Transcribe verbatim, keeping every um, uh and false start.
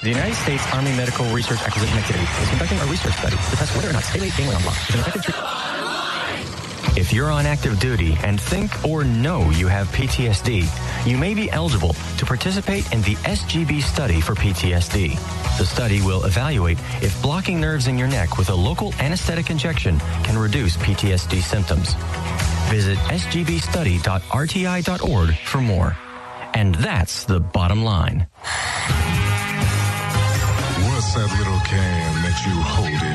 The United States Army Medical Research Acquisition Activity is conducting a research study to test whether or not stay-late ganglia block is an effective treatment. If you're on active duty and think or know you have P T S D, you may be eligible to participate in the S G B study for P T S D. The study will evaluate if blocking nerves in your neck with a local anesthetic injection can reduce P T S D symptoms. Visit s g b study dot r t i dot org for more. And that's the bottom line. What's that little can that you hold in